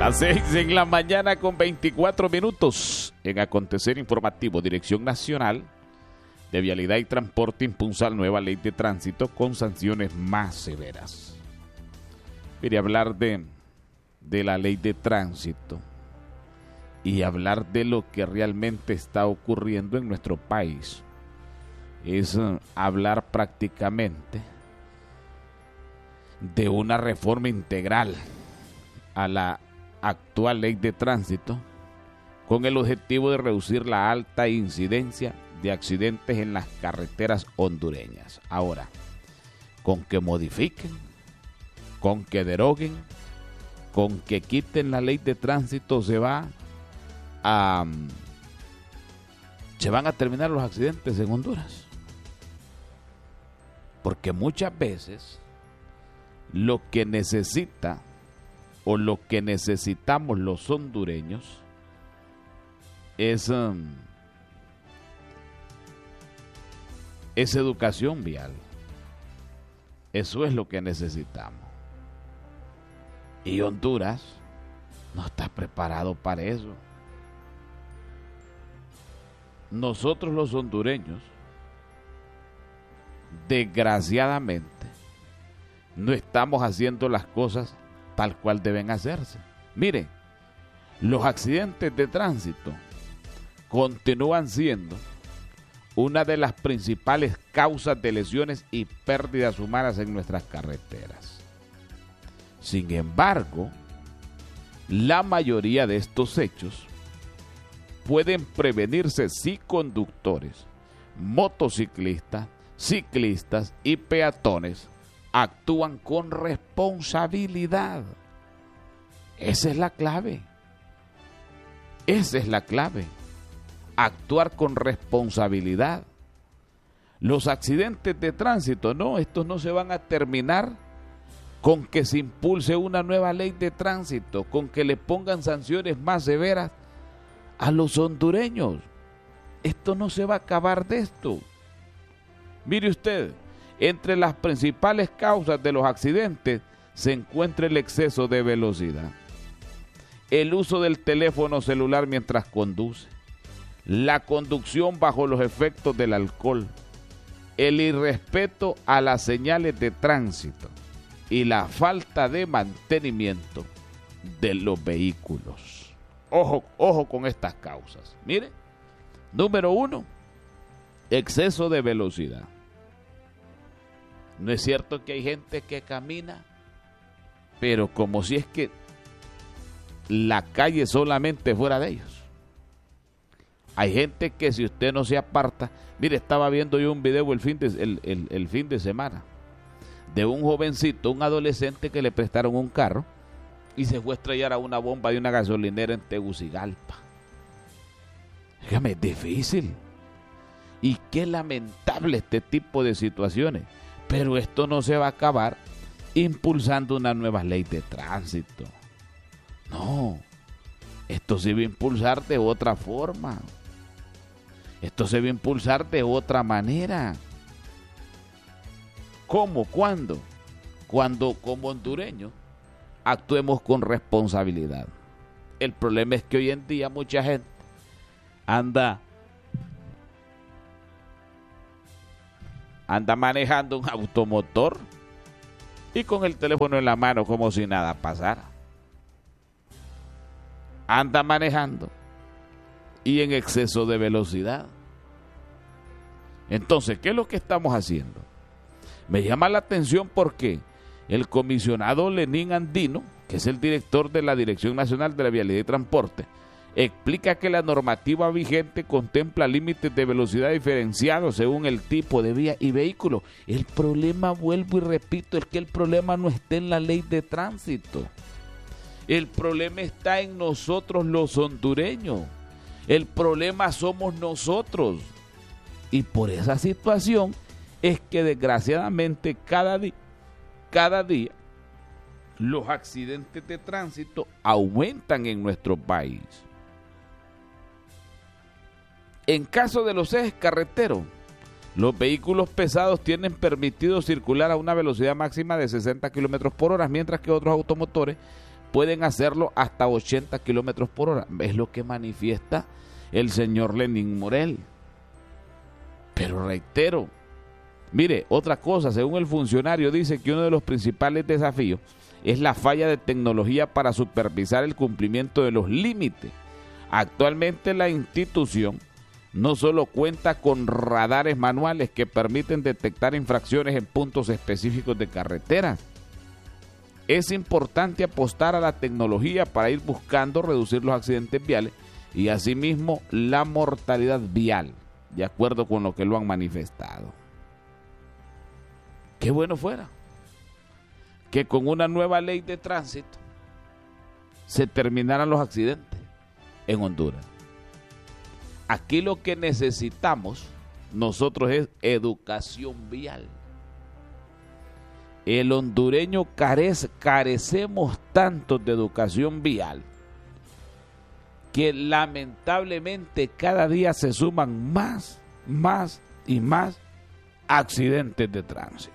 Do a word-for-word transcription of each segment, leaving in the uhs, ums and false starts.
Las seis en la mañana con veinticuatro minutos. En acontecer informativo, Dirección Nacional de Vialidad y Transporte impulsa la nueva ley de tránsito con sanciones más severas. Quería hablar de, de la ley de tránsito y hablar de lo que realmente está ocurriendo en nuestro país. Es uh, hablar prácticamente de una reforma integral a la actual ley de tránsito con el objetivo de reducir la alta incidencia de accidentes en las carreteras hondureñas. Ahora, con que modifiquen, con que deroguen, con que quiten la ley de tránsito se va a se van a terminar los accidentes en Honduras. Porque muchas veces lo que necesita o lo que necesitamos los hondureños es, um, es educación vial. Eso es lo que necesitamos. Y Honduras no está preparado para eso. Nosotros los hondureños, desgraciadamente, no estamos haciendo las cosas tal cual deben hacerse. Mire, los accidentes de tránsito continúan siendo una de las principales causas de lesiones y pérdidas humanas en nuestras carreteras. Sin embargo, la mayoría de estos hechos pueden prevenirse si conductores, motociclistas, ciclistas y peatones actúan con responsabilidad. Esa es la clave. Esa es la clave. Actuar con responsabilidad. Los accidentes de tránsito, no, estos no se van a terminar con que se impulse una nueva ley de tránsito, con que le pongan sanciones más severas a los hondureños. Esto no se va a acabar de esto. Mire usted, entre las principales causas de los accidentes se encuentra el exceso de velocidad, el uso del teléfono celular mientras conduce, la conducción bajo los efectos del alcohol, el irrespeto a las señales de tránsito y la falta de mantenimiento de los vehículos. Ojo, ojo con estas causas. Mire, número uno, exceso de velocidad. No es cierto que hay gente que camina, pero como si es que la calle solamente fuera de ellos. Hay gente que si usted no se aparta, mire, estaba viendo yo un video el fin de, el, el, el fin de semana de un jovencito, un adolescente que le prestaron un carro y se fue a estrellar a una bomba de una gasolinera en Tegucigalpa. Dígame, es difícil. Y qué lamentable este tipo de situaciones. Pero esto no se va a acabar impulsando una nueva ley de tránsito. No, esto se va a impulsar de otra forma. Esto se va a impulsar de otra manera. ¿Cómo? ¿Cuándo? Cuando como hondureños actuemos con responsabilidad. El problema es que hoy en día mucha gente anda anda manejando un automotor y con el teléfono en la mano como si nada pasara. Anda manejando y en exceso de velocidad. Entonces, ¿qué es lo que estamos haciendo? Me llama la atención porque el comisionado Lenín Andino, que es el director de la Dirección Nacional de la Vialidad y Transporte, explica que la normativa vigente contempla límites de velocidad diferenciados según el tipo de vía y vehículo. El problema, vuelvo y repito, es que el problema no está en la ley de tránsito. El problema está en nosotros los hondureños. El problema somos nosotros. Y por esa situación es que desgraciadamente cada día, cada día los accidentes de tránsito aumentan en nuestro país. En caso de los ejes carreteros, los vehículos pesados tienen permitido circular a una velocidad máxima de sesenta kilómetros por hora, mientras que otros automotores pueden hacerlo hasta ochenta kilómetros por hora. Es lo que manifiesta el señor Lenín Morel. Pero reitero, mire, otra cosa, según el funcionario dice que uno de los principales desafíos es la falla de tecnología para supervisar el cumplimiento de los límites. Actualmente la institución no solo cuenta con radares manuales que permiten detectar infracciones en puntos específicos de carreteras. Es importante apostar a la tecnología para ir buscando reducir los accidentes viales y asimismo la mortalidad vial, de acuerdo con lo que lo han manifestado. Qué bueno fuera que con una nueva ley de tránsito se terminaran los accidentes en Honduras. Aquí lo que necesitamos nosotros es educación vial. El hondureño carece, carecemos tanto de educación vial que lamentablemente cada día se suman más, más y más accidentes de tránsito.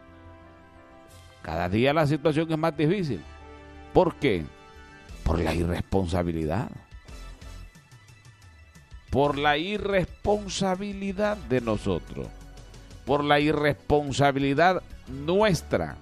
Cada día la situación es más difícil. ¿Por qué? Por la irresponsabilidad. Por la irresponsabilidad de nosotros. Por la irresponsabilidad nuestra.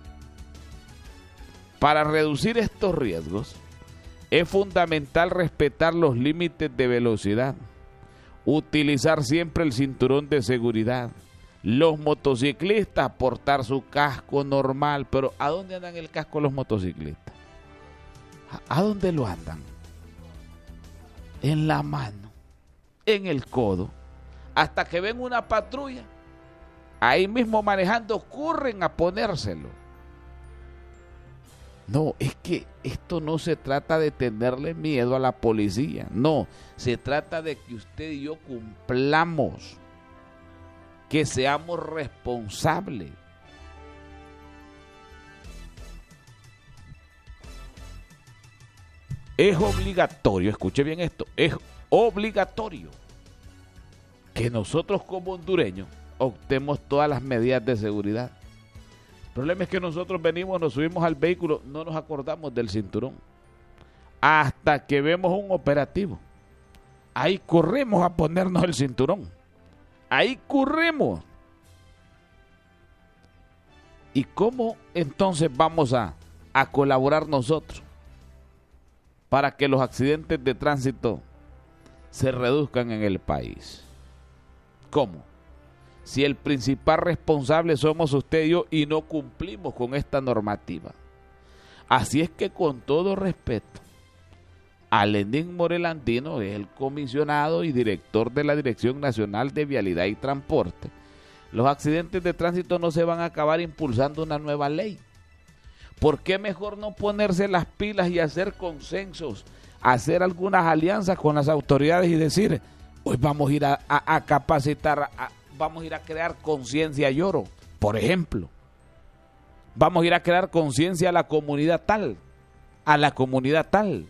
Para reducir estos riesgos, es fundamental respetar los límites de velocidad, utilizar siempre el cinturón de seguridad, los motociclistas portar su casco normal. Pero ¿a dónde andan el casco los motociclistas? ¿A dónde lo andan? En la mano, en el codo, hasta que ven una patrulla, ahí mismo manejando, corren a ponérselo. No, es que esto no se trata de tenerle miedo a la policía, no, se trata de que usted y yo cumplamos, que seamos responsables. Es obligatorio, escuche bien esto, es obligatorio que nosotros como hondureños optemos todas las medidas de seguridad. El problema es que nosotros venimos, nos subimos al vehículo, no nos acordamos del cinturón. Hasta que vemos un operativo. Ahí corremos a ponernos el cinturón. Ahí corremos. ¿Y cómo entonces vamos a, a colaborar nosotros para que los accidentes de tránsito se reduzcan en el país? ¿Cómo? Si el principal responsable somos usted y yo y no cumplimos con esta normativa. Así es que, con todo respeto, a Lenín Morel Andino, es el comisionado y director de la Dirección Nacional de Vialidad y Transporte, los accidentes de tránsito no se van a acabar impulsando una nueva ley. ¿Por qué mejor no ponerse las pilas y hacer consensos, hacer algunas alianzas con las autoridades y decir, hoy vamos a ir a, a, a capacitar, a, vamos a ir a crear conciencia y oro, por ejemplo? Vamos a ir a crear conciencia a la comunidad tal, a la comunidad tal.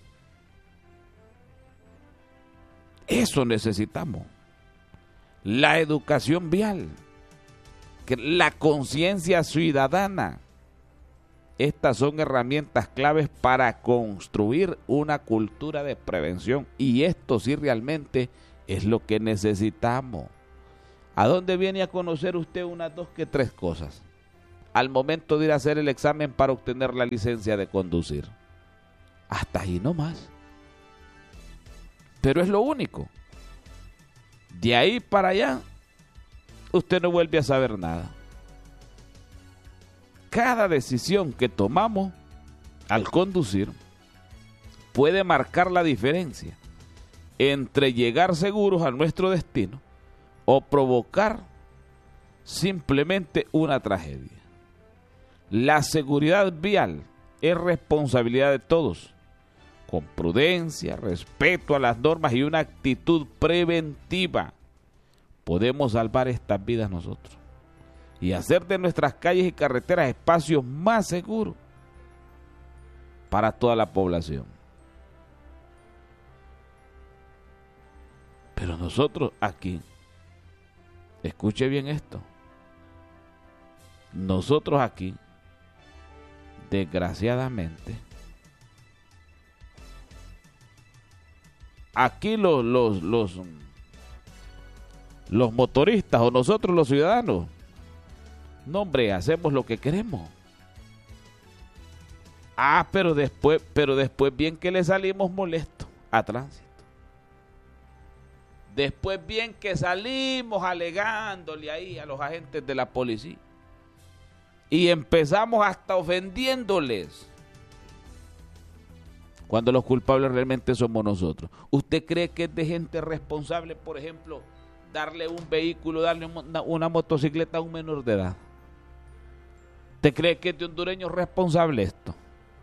Eso necesitamos. La educación vial, la conciencia ciudadana. Estas son herramientas claves para construir una cultura de prevención. Y esto sí realmente es lo que necesitamos. ¿A dónde viene a conocer usted unas dos que tres cosas al momento de ir a hacer el examen para obtener la licencia de conducir? Hasta ahí no más. Pero es lo único. De ahí para allá, usted no vuelve a saber nada. Cada decisión que tomamos al conducir puede marcar la diferencia entre llegar seguros a nuestro destino o provocar simplemente una tragedia. La seguridad vial es responsabilidad de todos. Con prudencia, respeto a las normas y una actitud preventiva, podemos salvar estas vidas nosotros y hacer de nuestras calles y carreteras espacios más seguros para toda la población. Pero nosotros aquí, escuche bien esto, nosotros aquí, desgraciadamente, aquí los, los, los, los motoristas o nosotros los ciudadanos, no hombre, hacemos lo que queremos. Ah, pero después, pero después bien que le salimos molestos a tránsito. Después bien que salimos alegándole ahí a los agentes de la policía. Y empezamos hasta ofendiéndoles. Cuando los culpables realmente somos nosotros. ¿Usted cree que es de gente responsable, por ejemplo, darle un vehículo, darle una, una motocicleta a un menor de edad? ¿Usted cree que es de hondureño responsable esto?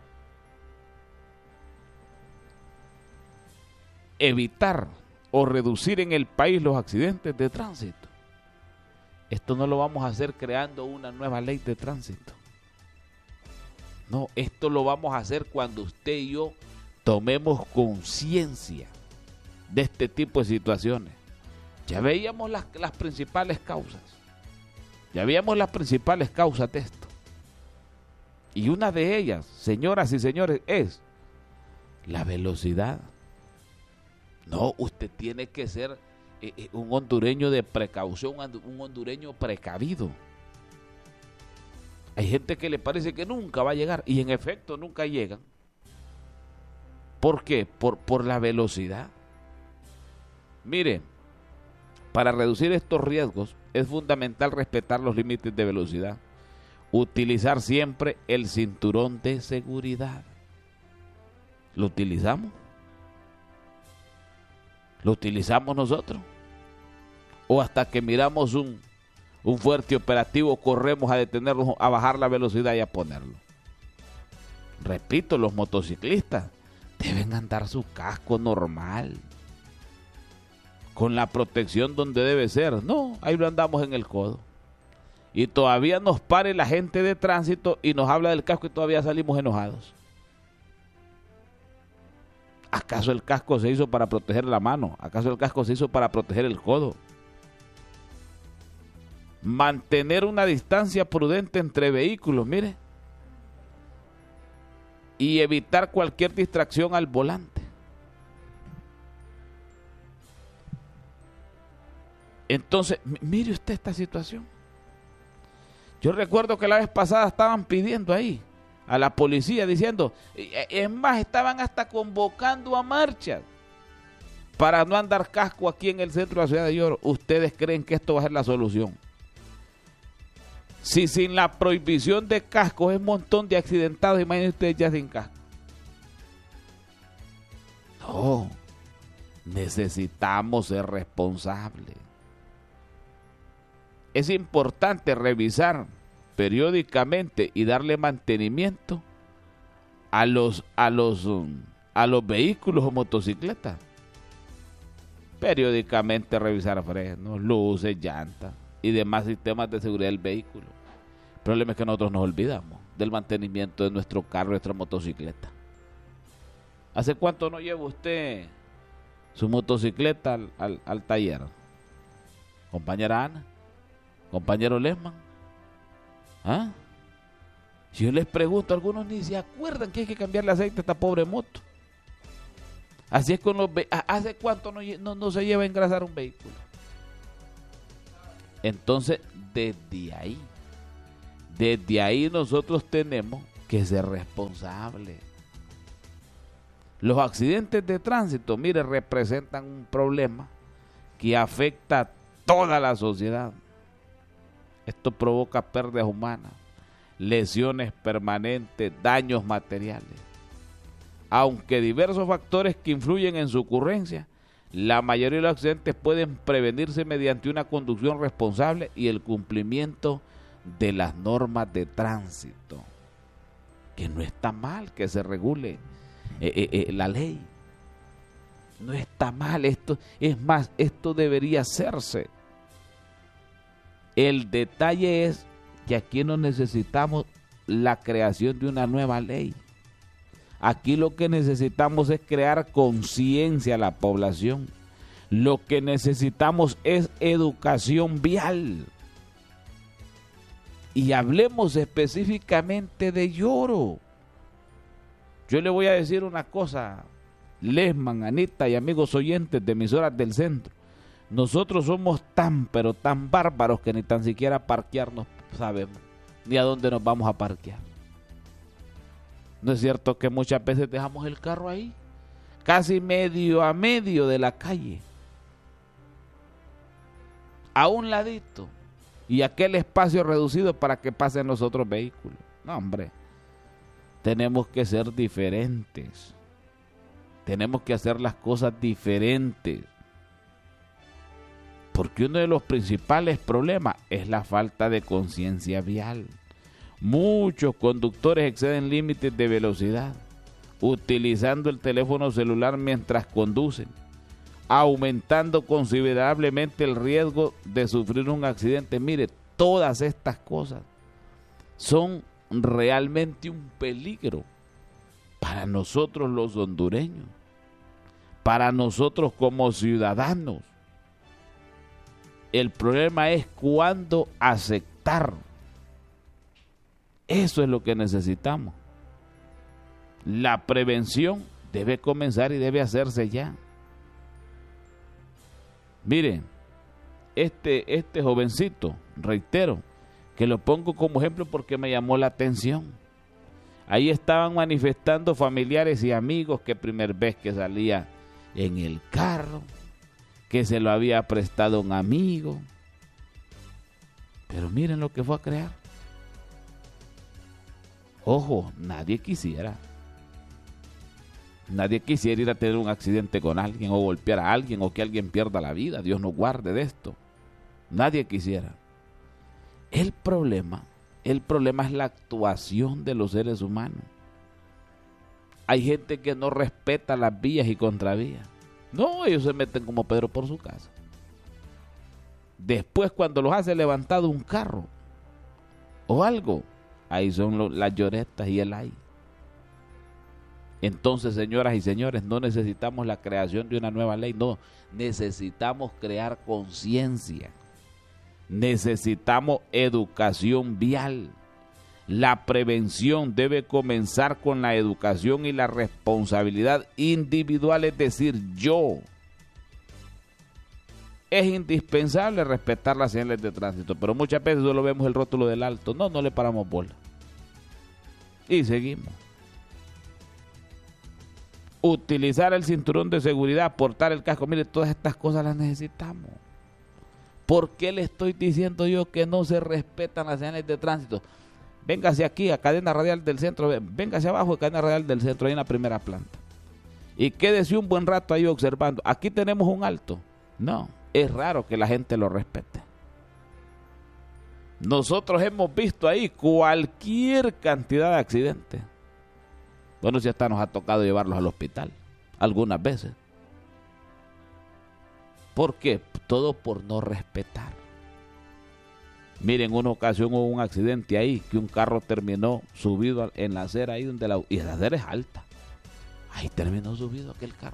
Evitar o reducir en el país los accidentes de tránsito. Esto no lo vamos a hacer creando una nueva ley de tránsito. No, esto lo vamos a hacer cuando usted y yo tomemos conciencia de este tipo de situaciones. Ya veíamos las, las principales causas. Ya veíamos las principales causas de esto. Y una de ellas, señoras y señores, es la velocidad. No, usted tiene que ser eh, eh, un hondureño de precaución, un hondureño precavido. Hay gente que le parece que nunca va a llegar y en efecto nunca llegan. ¿Por qué? Por, por la velocidad. Mire, para reducir estos riesgos es fundamental respetar los límites de velocidad. Utilizar siempre el cinturón de seguridad. ¿Lo utilizamos? ¿Lo utilizamos nosotros? ¿O hasta que miramos un, un fuerte operativo corremos a detenerlo, a bajar la velocidad y a ponerlo? Repito, los motociclistas deben andar su casco normal, con la protección donde debe ser. No, ahí lo andamos en el codo. Y todavía nos pare la gente de tránsito y nos habla del casco y todavía salimos enojados. ¿Acaso el casco se hizo para proteger la mano? ¿Acaso el casco se hizo para proteger el codo? Mantener una distancia prudente entre vehículos, mire. Y evitar cualquier distracción al volante. Entonces, mire usted esta situación. Yo recuerdo que la vez pasada estaban pidiendo ahí a la policía diciendo, es más, estaban hasta convocando a marchas para no andar casco aquí en el centro de la ciudad de Lloro. ¿Ustedes creen que esto va a ser la solución? Si sin la prohibición de cascos es un montón de accidentados, imagínense ustedes ya sin casco. No, necesitamos ser responsables. Es importante revisar periódicamente y darle mantenimiento a los a los a los vehículos o motocicletas. Periódicamente revisar frenos, luces, llantas y demás sistemas de seguridad del vehículo. El problema es que nosotros nos olvidamos del mantenimiento de nuestro carro, nuestra motocicleta. ¿Hace cuánto no lleva usted su motocicleta al, al, al taller? Compañera Ana, compañero Lesman. ¿Ah? Si yo les pregunto, algunos ni se acuerdan que hay que cambiarle aceite a esta pobre moto. Así es con los ve- ¿Hace cuánto no, no, no se lleva a engrasar un vehículo? Entonces, desde ahí, desde ahí nosotros tenemos que ser responsables. Los accidentes de tránsito, mire, representan un problema que afecta a toda la sociedad. Esto provoca pérdidas humanas, lesiones permanentes, daños materiales. Aunque diversos factores que influyen en su ocurrencia, la mayoría de los accidentes pueden prevenirse mediante una conducción responsable y el cumplimiento de las normas de tránsito. Que no está mal que se regule eh, eh, eh, la ley. No está mal esto. Es más, esto debería hacerse. El detalle es que aquí no necesitamos la creación de una nueva ley. Aquí lo que necesitamos es crear conciencia a la población. Lo que necesitamos es educación vial. Y hablemos específicamente de Lloro. Yo le voy a decir una cosa, Lesman, Anita y amigos oyentes de emisoras del centro, nosotros somos tan, pero tan bárbaros que ni tan siquiera parquearnos sabemos, ni a dónde nos vamos a parquear. ¿No es cierto que muchas veces dejamos el carro ahí, casi medio a medio de la calle, a un ladito, y aquel espacio reducido para que pasen los otros vehículos? No, hombre, tenemos que ser diferentes, tenemos que hacer las cosas diferentes, porque uno de los principales problemas es la falta de conciencia vial. Muchos conductores exceden límites de velocidad, utilizando el teléfono celular mientras conducen, aumentando considerablemente el riesgo de sufrir un accidente. Mire, todas estas cosas son realmente un peligro para nosotros los hondureños, para nosotros como ciudadanos. El problema es cuándo aceptar. Eso es lo que necesitamos. La prevención debe comenzar y debe hacerse ya. Miren, este, este jovencito, reitero, que lo pongo como ejemplo porque me llamó la atención. Ahí estaban manifestando familiares y amigos que primera vez que salía en el carro, que se lo había prestado un amigo. Pero miren lo que fue a crear. Ojo, nadie quisiera. Nadie quisiera ir a tener un accidente con alguien o golpear a alguien o que alguien pierda la vida. Dios nos guarde de esto. Nadie quisiera. El problema, el problema es la actuación de los seres humanos. Hay gente que no respeta las vías y contravías. No, ellos se meten como Pedro por su casa. Después, cuando los hace levantado un carro o algo, ahí son lo, las lloretas y el ay. Entonces, señoras y señores, no necesitamos la creación de una nueva ley, no, necesitamos crear conciencia, necesitamos educación vial. La prevención debe comenzar con la educación y la responsabilidad individual, es decir, yo. Es indispensable respetar las señales de tránsito, pero muchas veces solo vemos el rótulo del alto, no, no le paramos bola. Y seguimos. Utilizar el cinturón de seguridad, portar el casco, mire, todas estas cosas las necesitamos. ¿Por qué le estoy diciendo yo que no se respetan las señales de tránsito? Véngase aquí a Cadena Radial del Centro, véngase abajo a Cadena Radial del Centro, ahí en la primera planta. Y quédese un buen rato ahí observando. Aquí tenemos un alto. No, es raro que la gente lo respete. Nosotros hemos visto ahí cualquier cantidad de accidentes. Bueno, si hasta nos ha tocado llevarlos al hospital, algunas veces. ¿Por qué? Todo por no respetar. Miren, en una ocasión hubo un accidente ahí, que un carro terminó subido en la acera ahí donde la... Y la acera es alta. Ahí terminó subido aquel carro.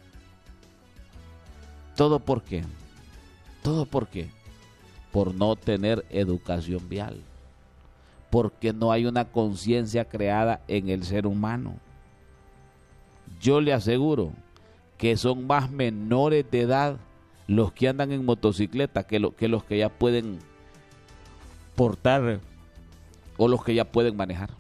¿Todo por qué? ¿Todo por qué? Por no tener educación vial. Porque no hay una conciencia creada en el ser humano. Yo le aseguro que son más menores de edad los que andan en motocicleta que, lo, que los que ya pueden portar o los que ya pueden manejar.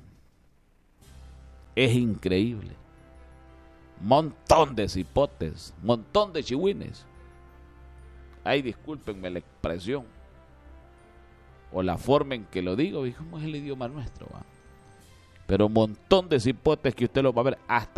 Es increíble. Montón de cipotes, montón de chihuines. Ay, discúlpenme la expresión o la forma en que lo digo, ¿cómo es el idioma nuestro? ¿Va? Pero un montón de cipotes que usted lo va a ver hasta